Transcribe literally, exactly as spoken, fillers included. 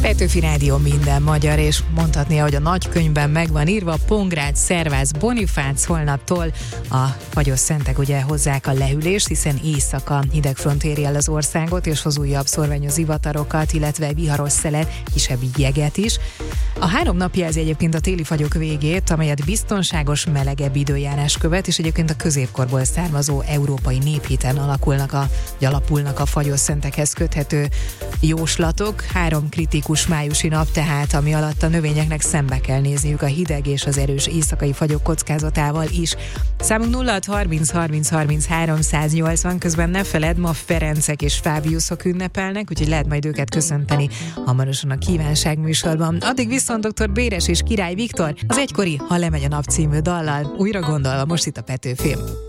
Petőfi Rádió minden magyar, és mondhatnia, hogy a nagykönyvben megvan írva, Pongrácz, Szervász, Bonifác holnaptól a fagyos szentek ugye hozzák a lehűlést, hiszen éjszaka hideg front éri el az országot, és hoz újabb szorványos zivatarokat, illetve viharos szelet, kisebb jeget is. A három nap jelzi egyébként a téli fagyok végét, amelyet biztonságos, melegebb időjárás követ, és egyébként a középkorból származó európai néphiten alakulnak a, alapulnak a fagyos szentekhez köthető jóslatok. Három kritikus májusi nap tehát, ami alatt a növényeknek szembe kell nézniük a hideg és az erős éjszakai fagyok kockázatával is. Számunk nulla hat harminc harminc harminc háromszáznyolcvan, közben ne feledd, ma Ferencek és Fábiuszok ünnepelnek, úgyhogy lehet majd őket köszönteni hamarosan a kívánság műsorban. Addig viszont dr. Béres és Király Viktor az egykori Ha lemegy a nap című dallal újra gondolva most itt a Petőfin.